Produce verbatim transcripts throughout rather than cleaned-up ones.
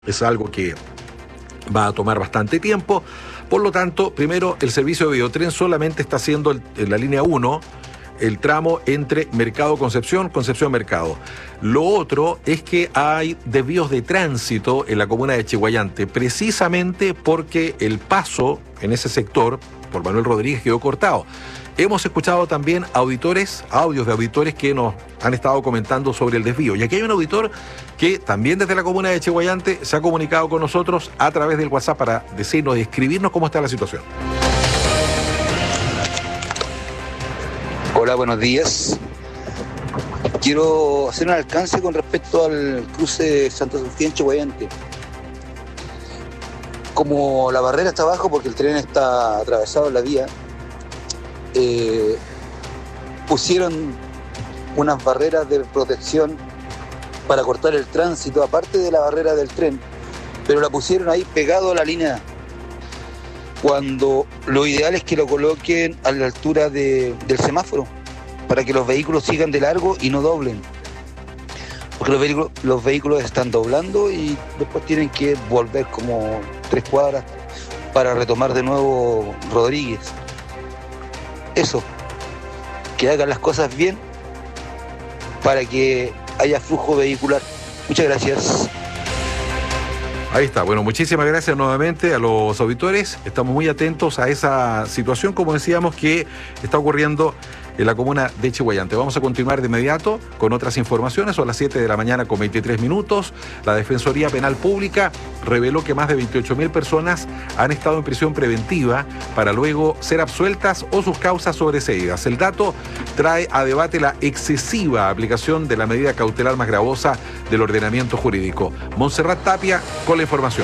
Es algo que va a tomar bastante tiempo. Por lo tanto, primero, el servicio de Videotren solamente está haciendo el, en la línea uno el tramo entre Mercado Concepción, Concepción Mercado. Lo otro es que hay desvíos de tránsito en la comuna de Chiguayante, precisamente porque el paso en ese sector por Manuel Rodríguez quedó cortado. Hemos escuchado también auditores, audios de auditores que nos han estado comentando sobre el desvío. Y aquí hay un auditor que también desde la comuna de Chiguayante se ha comunicado con nosotros a través del WhatsApp para decirnos y escribirnos cómo está la situación. Hola, buenos días. Quiero hacer un alcance con respecto al cruce de Santa Sofía en Chiguayante. Como la barrera está abajo porque el tren está atravesado en la vía, eh, pusieron unas barreras de protección para cortar el tránsito, aparte de la barrera del tren, pero la pusieron ahí pegado a la línea, cuando lo ideal es que lo coloquen a la altura de, del semáforo, para que los vehículos sigan de largo y no doblen. Porque los vehículos, los vehículos están doblando y después tienen que volver como tres cuadras para retomar de nuevo Rodríguez. Eso, que hagan las cosas bien para que haya flujo vehicular. Muchas gracias. Ahí está. Bueno, muchísimas gracias nuevamente a los auditores. Estamos muy atentos a esa situación, como decíamos, que está ocurriendo en la comuna de Chiguayante. Vamos a continuar de inmediato con otras informaciones. Son las siete de la mañana con veintitrés minutos. La Defensoría Penal Pública reveló que más de veintiocho mil personas han estado en prisión preventiva para luego ser absueltas o sus causas sobreseídas. El dato trae a debate la excesiva aplicación de la medida cautelar más gravosa del ordenamiento jurídico. Montserrat Tapia con la información.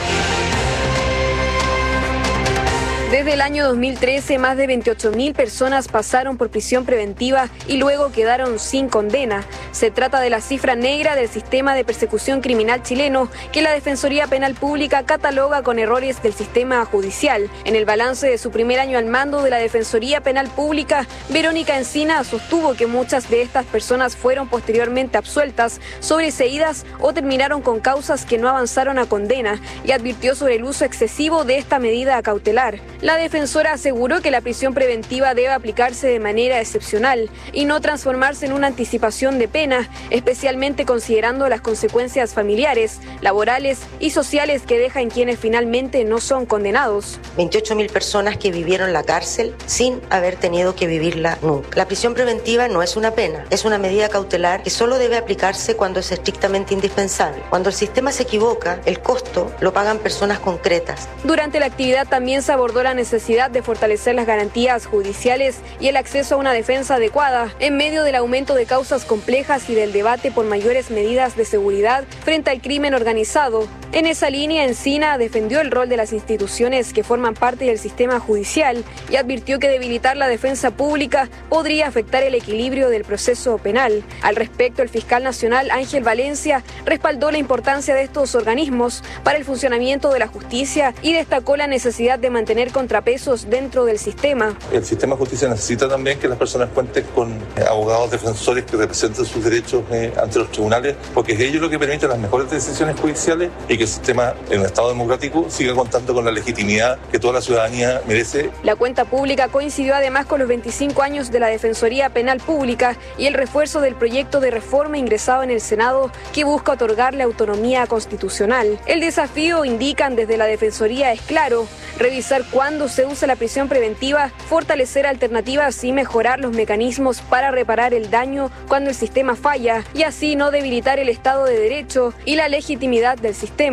Desde el año dos mil trece, más de veintiocho mil personas pasaron por prisión preventiva y luego quedaron sin condena. Se trata de la cifra negra del sistema de persecución criminal chileno que la Defensoría Penal Pública cataloga con errores del sistema judicial. En el balance de su primer año al mando de la Defensoría Penal Pública, Verónica Encina sostuvo que muchas de estas personas fueron posteriormente absueltas, sobreseídas o terminaron con causas que no avanzaron a condena, y advirtió sobre el uso excesivo de esta medida cautelar. La defensora aseguró que la prisión preventiva debe aplicarse de manera excepcional y no transformarse en una anticipación de pena, especialmente considerando las consecuencias familiares, laborales y sociales que deja en quienes finalmente no son condenados. veintiocho mil personas que vivieron la cárcel sin haber tenido que vivirla nunca. La prisión preventiva no es una pena, es una medida cautelar que solo debe aplicarse cuando es estrictamente indispensable. Cuando el sistema se equivoca, el costo lo pagan personas concretas. Durante la actividad también se abordó la necesidad de fortalecer las garantías judiciales y el acceso a una defensa adecuada en medio del aumento de causas complejas y del debate por mayores medidas de seguridad frente al crimen organizado. En esa línea, Encina defendió el rol de las instituciones que forman parte del sistema judicial y advirtió que debilitar la defensa pública podría afectar el equilibrio del proceso penal. Al respecto, el fiscal nacional Ángel Valencia respaldó la importancia de estos organismos para el funcionamiento de la justicia y destacó la necesidad de mantener contrapesos dentro del sistema. El sistema de justicia necesita también que las personas cuenten con eh, abogados defensores que representen sus derechos eh, ante los tribunales, porque es ello lo que permite las mejores decisiones judiciales y que el sistema en un Estado democrático siga contando con la legitimidad que toda la ciudadanía merece. La cuenta pública coincidió además con los veinticinco años de la Defensoría Penal Pública y el refuerzo del proyecto de reforma ingresado en el Senado que busca otorgarle autonomía constitucional. El desafío, indican desde la Defensoría, es claro: revisar cuándo se usa la prisión preventiva, fortalecer alternativas y mejorar los mecanismos para reparar el daño cuando el sistema falla y así no debilitar el Estado de Derecho y la legitimidad del sistema.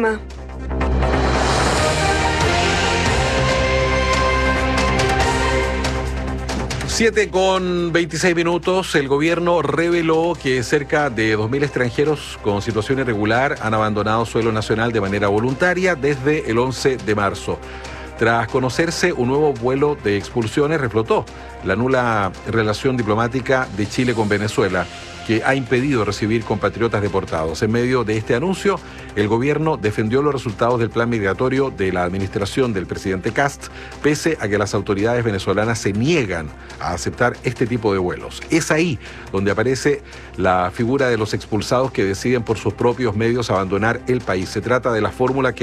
siete con veintiséis minutos, el gobierno reveló que cerca de dos mil extranjeros con situación irregular han abandonado suelo nacional de manera voluntaria desde el once de marzo. Tras conocerse un nuevo vuelo de expulsiones, reflotó la nula relación diplomática de Chile con Venezuela. que ha impedido recibir compatriotas deportados. En medio de este anuncio, el gobierno defendió los resultados del plan migratorio de la administración del presidente Kast, pese a que las autoridades venezolanas se niegan a aceptar este tipo de vuelos. Es ahí donde aparece la figura de los expulsados que deciden por sus propios medios abandonar el país. Se trata de la fórmula que